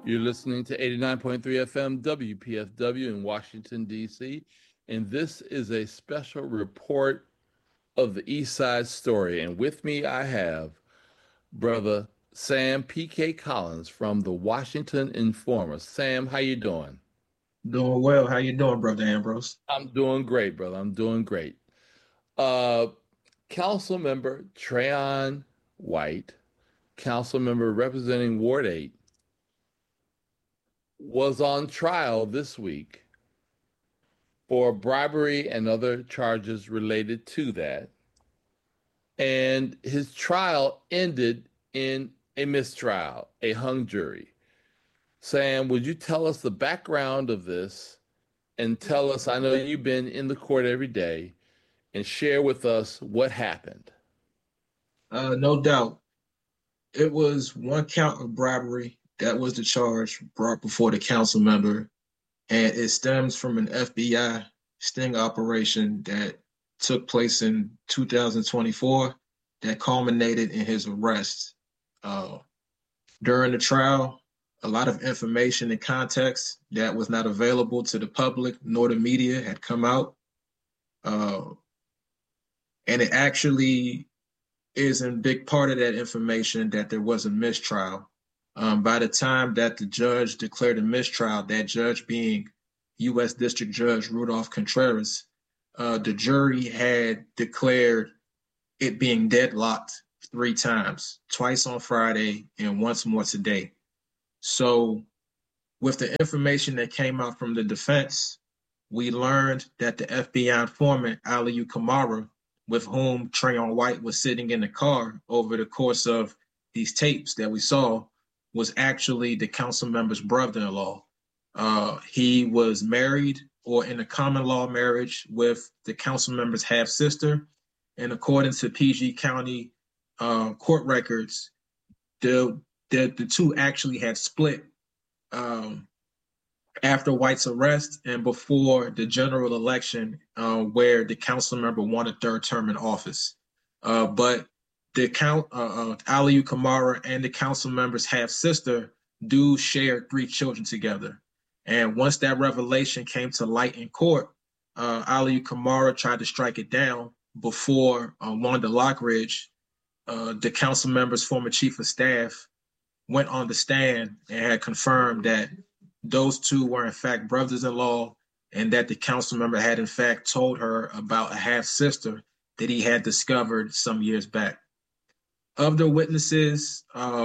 You're listening to 89.3 FM WPFW in Washington, D.C., and this is a special report of the East Side Story. And with me, I have Brother Sam P.K. Collins from the Washington Informer. Sam, how you doing? Doing well. How you doing, Brother Ambrose? I'm doing great, brother. I'm doing great. Uh, Council Member Trayon White, Council Member representing Ward 8, was on trial this week for bribery and other charges related to that. And his trial ended in a mistrial, a hung jury. Sam, would you tell us the background of this and tell us, I know you've been in the court every day, and share with us what happened? No doubt. It was one count of bribery. That was the charge brought before the council member. And it stems from an FBI sting operation that took place in 2024 that culminated in his arrest. During the trial, a lot of information and context that was not available to the public nor the media had come out. And it actually is a big part of that information that there was a mistrial. By the time that the judge declared a mistrial, that judge being U.S. District Judge Rudolph Contreras, the jury had declared it being deadlocked 3 times, twice on Friday and once more today. So with the information that came out from the defense, we learned that the FBI informant, Aliyu Kamara, with whom Trayon White was sitting in the car over the course of these tapes that we saw, was actually the council member's brother-in-law. He was married or in a common law marriage with the council member's half-sister. And according to PG County court records, the two actually had split after White's arrest and before the general election where the council member won a 3rd term in office. But the Aliyu Kamara and the council member's half-sister do share 3 children together. And once that revelation came to light in court, Aliyu Kamara tried to strike it down before Wanda Lockridge, the council member's former chief of staff, went on the stand and had confirmed that those two were in fact brothers-in-law and that the council member had in fact told her about a half-sister that he had discovered some years back. Of the witnesses,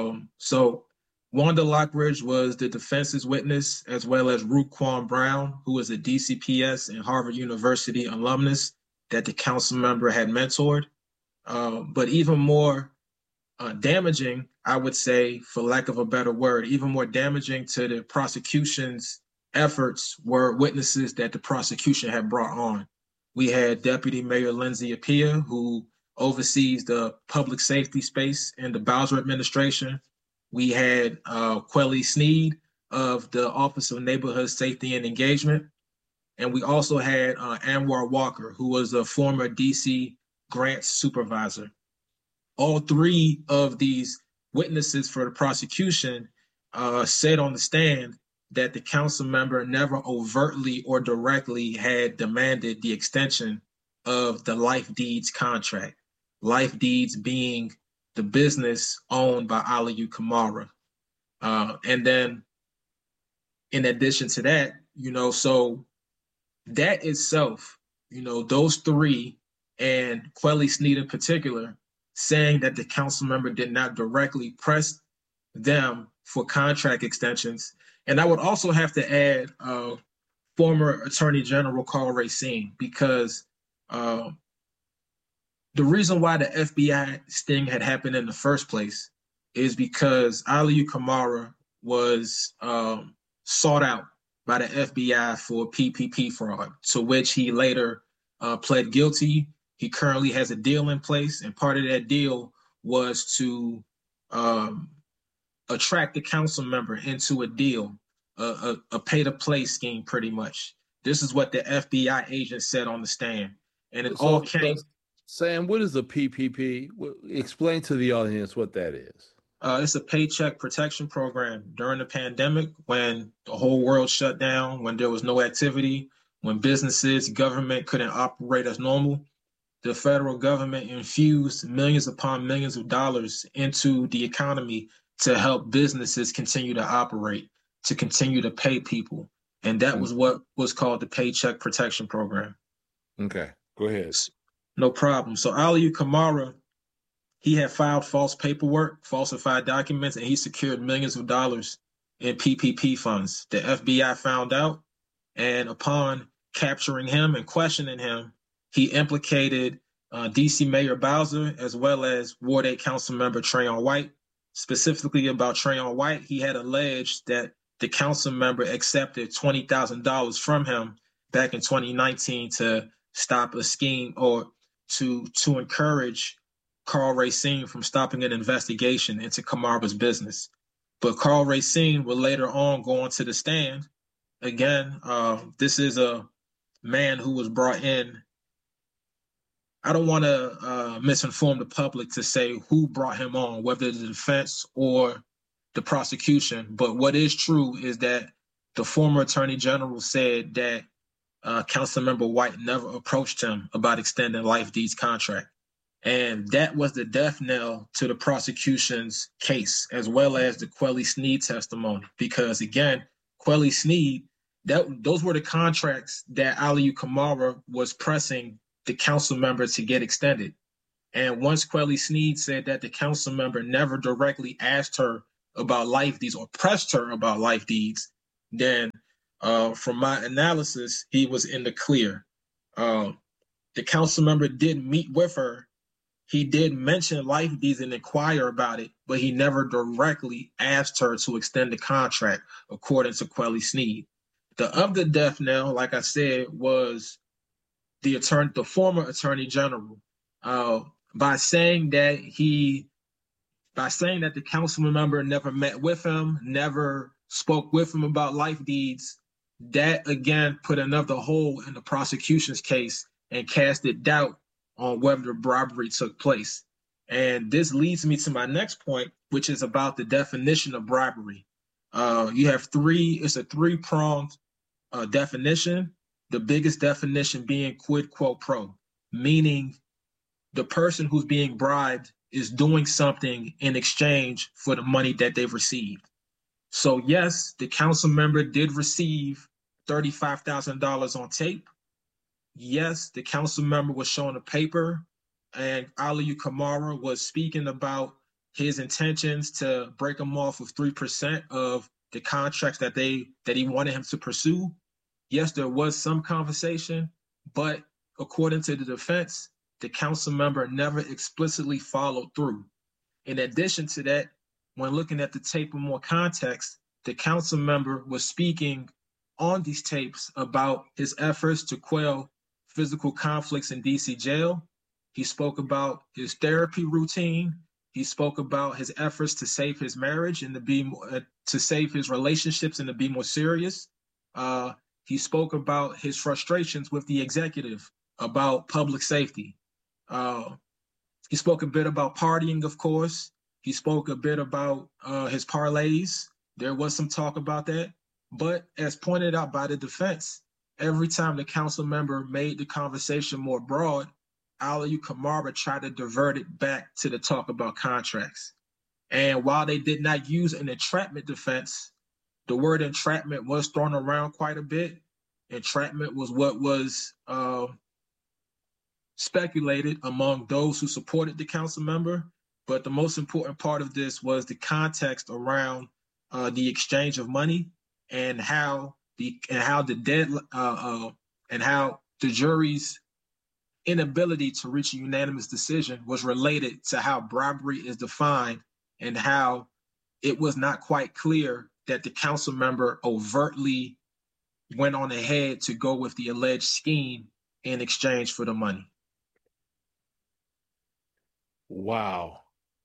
so Wanda Lockridge was the defense's witness, as well as Ruquan Brown, who was a DCPS and Harvard University alumnus that the council member had mentored. But even more damaging, I would say, for lack of a better word, even more damaging to the prosecution's efforts were witnesses that the prosecution had brought on. We had Deputy Mayor Lindsay Appiah, who oversees the public safety space in the Bowser administration. We had Quelly Sneed of the Office of Neighborhood Safety and Engagement. And we also had Anwar Walker, who was a former DC grants supervisor. All 3 of these witnesses for the prosecution said on the stand that the council member never overtly or directly had demanded the extension of the Life Deeds contract. Life Deeds being the business owned by Aliyu Kamara. And then in addition to that, so that itself, those 3 and Quelly Sneed in particular, saying that the council member did not directly press them for contract extensions. And I would also have to add former Attorney General Carl Racine, because the reason why the FBI sting had happened in the first place is because Aliyu Kamara was sought out by the FBI for PPP fraud, to which he later pled guilty. He currently has a deal in place, and part of that deal was to attract the council member into a deal, a pay-to-play scheme, pretty much. This is what the FBI agent said on the stand. And it all came... Sam, what is a PPP? Explain to the audience what that is. It's a paycheck protection program during the pandemic when the whole world shut down, when there was no activity, when businesses, government couldn't operate as normal. The federal government infused millions upon millions of dollars into the economy to help businesses continue to operate, to continue to pay people. And that was what was called the Paycheck Protection Program. Okay, go ahead. No problem. So Aliyu Kamara, he had filed false paperwork, falsified documents, and he secured millions of dollars in PPP funds. The FBI found out, and upon capturing him and questioning him, he implicated DC Mayor Bowser as well as Ward 8 Council Member Trayon White. Specifically about Trayon White, he had alleged that the council member accepted $20,000 from him back in 2019 to stop a scheme or to encourage Carl Racine from stopping an investigation into Kamara's business. But Carl Racine would later on go onto the stand. Again, this is a man who was brought in. I don't want to misinform the public to say who brought him on, whether the defense or the prosecution. But what is true is that the former attorney general said that Councilmember White never approached him about extending Life Deeds contract. And that was the death knell to the prosecution's case, as well as the Quelly Sneed testimony. Because again, Quelly Sneed, those were the contracts that Aliyu Kamara was pressing the council member to get extended. And once Quelly Sneed said that the council member never directly asked her about Life Deeds or pressed her about Life Deeds, then from my analysis, he was in the clear. The council member did meet with her. He did mention Life Deeds and inquire about it, but he never directly asked her to extend the contract, according to Quelly Sneed. The other death knell, like I said, was the former attorney general, by saying that the council member never met with him, never spoke with him about Life Deeds. That again put another hole in the prosecution's case and casted doubt on whether the bribery took place. And this leads me to my next point, which is about the definition of bribery. It's a three-pronged definition. The biggest definition being quid pro quo, meaning the person who's being bribed is doing something in exchange for the money that they've received. So yes, the council member did receive $35,000 on tape. Yes, the council member was shown a paper, and Aliyu Kamara was speaking about his intentions to break him off of 3% of the contracts that he wanted him to pursue. Yes, there was some conversation, but according to the defense, the council member never explicitly followed through. In addition to that, when looking at the tape in more context, the council member was speaking on these tapes about his efforts to quell physical conflicts in DC jail. He spoke about his therapy routine. He spoke about his efforts to save his marriage and to save his relationships and to be more serious. He spoke about his frustrations with the executive about public safety. He spoke a bit about partying, of course. He spoke a bit about his parlays. There was some talk about that. But as pointed out by the defense, every time the council member made the conversation more broad, Aliyu Kamara tried to divert it back to the talk about contracts. And while they did not use an entrapment defense, the word entrapment was thrown around quite a bit. Entrapment was what was speculated among those who supported the council member. But the most important part of this was the context around the exchange of money and how the jury's inability to reach a unanimous decision was related to how bribery is defined and how it was not quite clear that the council member overtly went on ahead to go with the alleged scheme in exchange for the money. Wow.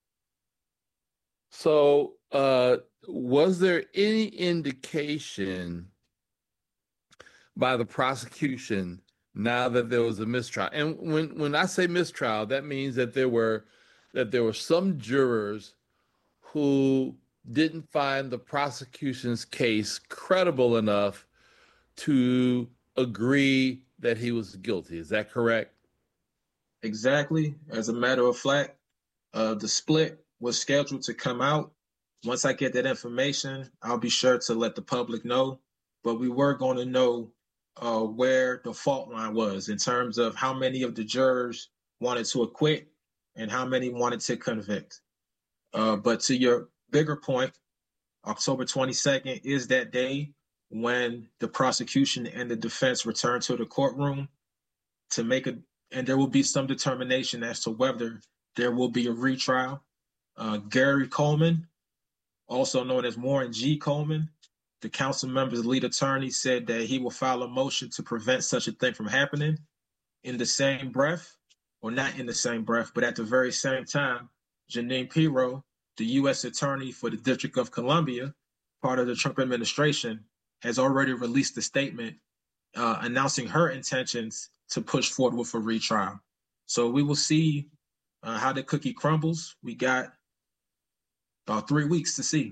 So, was there any indication by the prosecution now that there was a mistrial? And when I say mistrial, that means that there were some jurors who didn't find the prosecution's case credible enough to agree that he was guilty. Is that correct? Exactly. As a matter of fact, the split was scheduled to come out. Once I get that information, I'll be sure to let the public know. But we were going to know where the fault line was in terms of how many of the jurors wanted to acquit and how many wanted to convict. But to your bigger point, October 22nd is that day when the prosecution and the defense return to the courtroom to make and there will be some determination as to whether there will be a retrial. Gary Coleman, also known as Warren G. Coleman, the council member's lead attorney, said that he will file a motion to prevent such a thing from happening. In the same breath, or not in the same breath, but at the very same time, Jeanine Pirro, the U.S. attorney for the District of Columbia, part of the Trump administration, has already released a statement announcing her intentions to push forward with a retrial. So we will see how the cookie crumbles. We got about 3 weeks to see.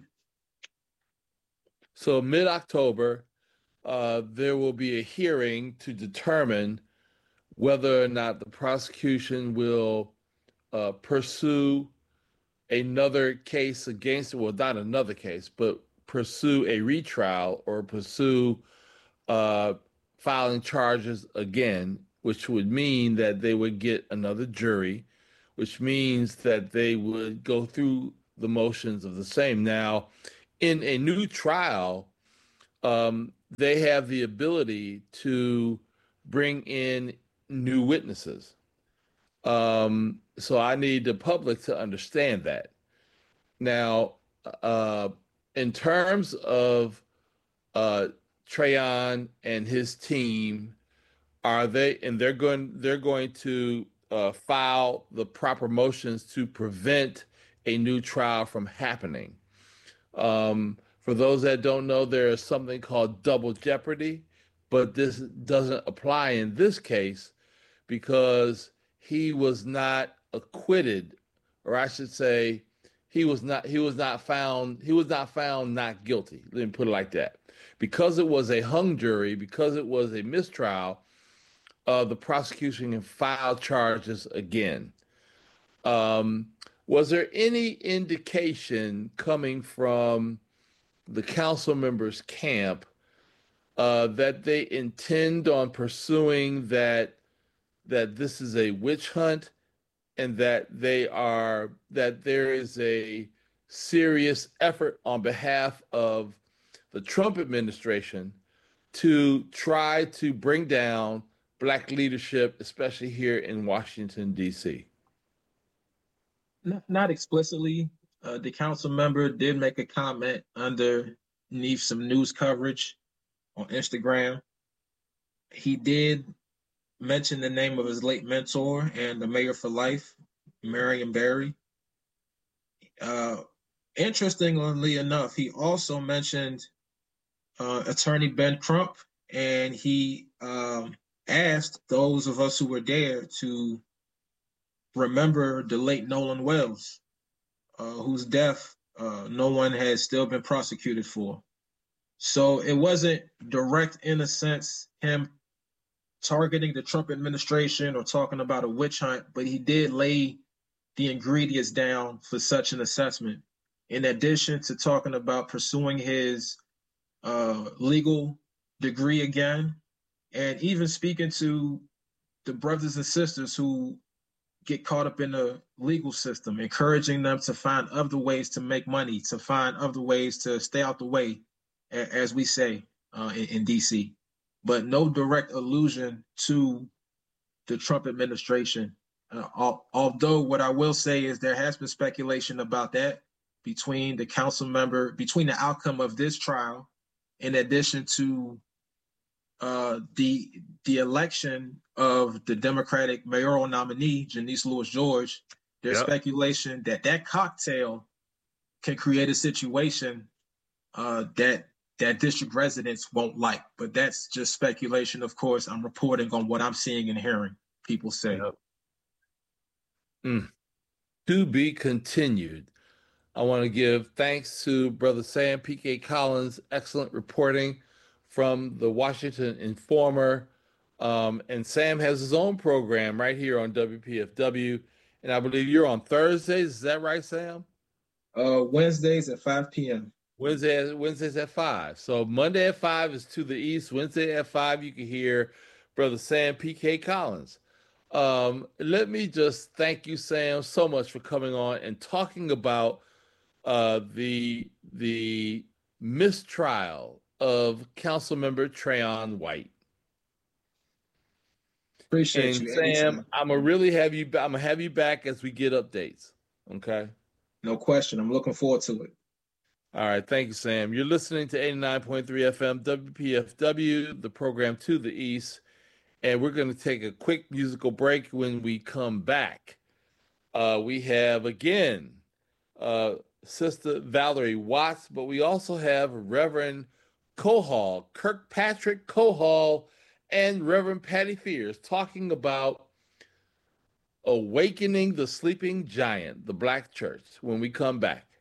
So mid-October, there will be a hearing to determine whether or not the prosecution will pursue another case against, well, not another case, but pursue a retrial or pursue filing charges again, which would mean that they would get another jury, which means that they would go through the motions of the same. Now, in a new trial, they have the ability to bring in new witnesses. So I need the public to understand that. Now, in terms of Trayon and his team, they're going to file the proper motions to prevent a new trial from happening. For those that don't know, there is something called double jeopardy, but this doesn't apply in this case because he was not acquitted, or I should say, he was not found not guilty. Let me put it like that. Because it was a hung jury, because it was a mistrial, the prosecution can file charges again. Was there any indication coming from the council members' camp that they intend on pursuing that this is a witch hunt and that there is a serious effort on behalf of the Trump administration to try to bring down Black leadership, especially here in Washington, D.C.? Not explicitly. The council member did make a comment underneath some news coverage on Instagram. He did mention the name of his late mentor and the mayor for life, Marion Barry. Interestingly enough, he also mentioned attorney Ben Crump, and he asked those of us who were there to remember the late Nolan Wells, whose death no one has still been prosecuted for. So it wasn't direct, in a sense, him targeting the Trump administration or talking about a witch hunt, but he did lay the ingredients down for such an assessment. In addition to talking about pursuing his legal degree again, and even speaking to the brothers and sisters who get caught up in the legal system, encouraging them to find other ways to make money, to find other ways to stay out the way, as we say in DC. But no direct allusion to the Trump administration. Although what I will say is there has been speculation about that between the outcome of this trial, in addition to the election of the Democratic mayoral nominee, Janice Louis George. There's speculation that cocktail can create a situation that district residents won't like. But that's just speculation. Of course, I'm reporting on what I'm seeing and hearing people say. To be continued. I want to give thanks to Brother Sam P.K. Collins' excellent reporting from the Washington Informer. And Sam has his own program right here on WPFW. And I believe you're on Thursdays. Is that right, Sam? Wednesdays at 5 p.m. Wednesdays at 5. So Monday at 5 is To the East. Wednesday at 5, you can hear Brother Sam P.K. Collins. Let me just thank you, Sam, so much for coming on and talking about the mistrial of Councilmember Trayon White. Appreciate And you. Sam, Anytime. I'm gonna have you back as we get updates. Okay. No question. I'm looking forward to it. All right, thank you, Sam. You're listening to 89.3 FM WPFW, the program To the East, and we're going to take a quick musical break. When we come back, we have again Sister Valerie Watts, but we also have Reverend Cohall, Kirkpatrick Cohall, and Reverend Patty Fears talking about Awakening the Sleeping Giant, the Black Church, when we come back.